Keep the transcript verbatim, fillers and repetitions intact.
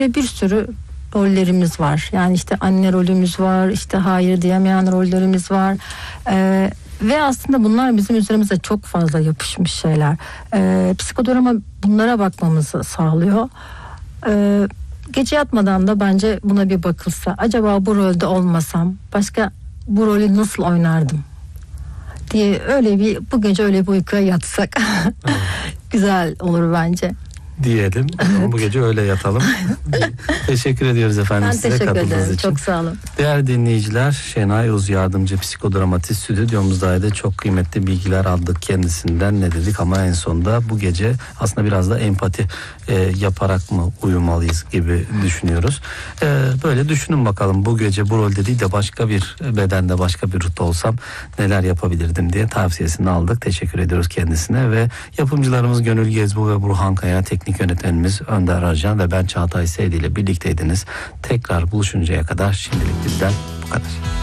Ve bir sürü rollerimiz var. Yani işte anne rolümüz var, işte hayır diyemeyen rollerimiz var. Ee, ve aslında bunlar bizim üzerimize çok fazla yapışmış şeyler. Ee, psikodrama bunlara bakmamızı sağlıyor. Ee, gece yatmadan da bence buna bir bakılsa, acaba bu rolde olmasam başka bu rolü nasıl oynardım diye, öyle bir bu gece öyle bir uykuya yatsak güzel olur bence. Diyelim. Bu gece öyle yatalım. Teşekkür ediyoruz efendim Ben size teşekkür katıldığınız ederim. için. Çok sağ olun. Değerli dinleyiciler, Şenay Uz yardımcı psikodramatist stüdyomuzdaydı. Çok kıymetli bilgiler aldık kendisinden. Ne dedik ama en sonunda bu gece aslında biraz da empati e, yaparak mı uyumalıyız gibi düşünüyoruz. E, böyle düşünün bakalım, bu gece bu rolde değil de başka bir bedende, başka bir ruhta olsam neler yapabilirdim diye tavsiyesini aldık. Teşekkür ediyoruz kendisine ve yapımcılarımız Gönül Gezbu ve Burhan Kaya, teknik yönetmenimiz Önder Arcan ve ben Çağatay Seydi ile birlikteydiniz. Tekrar buluşuncaya kadar şimdilik bizden bu kadar.